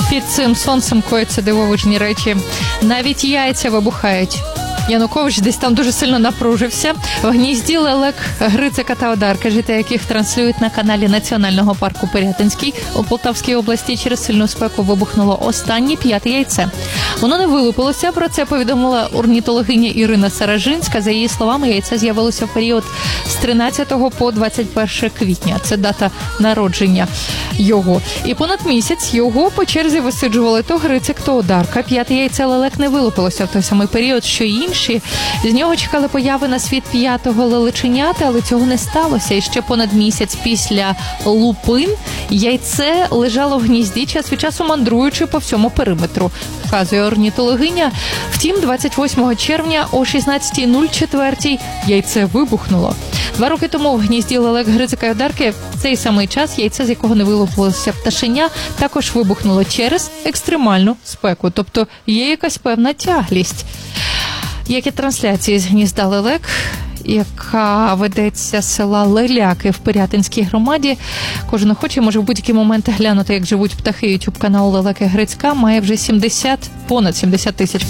Під цим сонцем кояться дивовижні речі. Навіть яйця вибухають. Янукович десь там дуже сильно напружився. В гнізді лелек Грицика та Одарки, жити яких транслюють на каналі Національного парку Пирятинський у Полтавській області, через сильну спеку вибухнуло останнє 5-те яйце. Воно не вилупилося, про це повідомила орнітологиня Ірина Саражинська. За її словами, яйце з'явилося в період з 13 по 21 квітня. Це дата народження його. І понад місяць його по черзі висиджували то Грицик, то Одарка. 5-те яйце лелек не вилупилося в той самий період, що й інші. З нього чекали появи на світ 5-го лелеченята, але цього не сталося. І ще понад місяць після лупин яйце лежало в гнізді, час від часу мандруючи по всьому периметру, вказує орнітологиня. Втім, 28 червня о 16:04 яйце вибухнуло. 2 роки тому в гнізді лелек Грицика й Одарки в цей самий час яйце, з якого не вилупилося пташеня, також вибухнуло через екстремальну спеку. Тобто є якась певна тяглість. Як і трансляції з гнізда лелек, яка ведеться з села Леляки в Пирятинській громаді. Кожен охочий може в будь-який момент глянути, як живуть птахи. YouTube-канал Лелеки Грицька має вже понад 70 тисяч